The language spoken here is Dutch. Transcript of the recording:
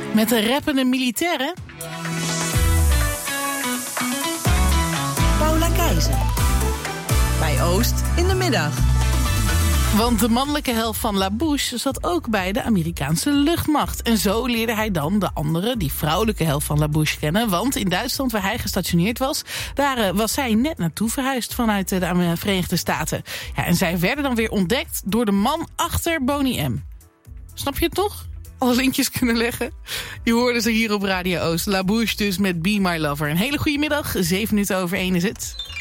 Met de rappende militairen. Paula Keizer. Bij Oost in de middag. Want de mannelijke helft van LaBouche zat ook bij de Amerikaanse luchtmacht. En zo leerde hij dan de andere, die vrouwelijke helft van LaBouche kennen. Want in Duitsland, waar hij gestationeerd was, daar was zij net naartoe verhuisd vanuit de Verenigde Staten. Ja, en zij werden dan weer ontdekt door de man achter Boney M. Snap je het toch? Alle linkjes kunnen leggen. Je hoorde ze hier op Radio Oost. LaBouche dus met Be My Lover. Een hele goede middag. 7 minuten over 1 is het.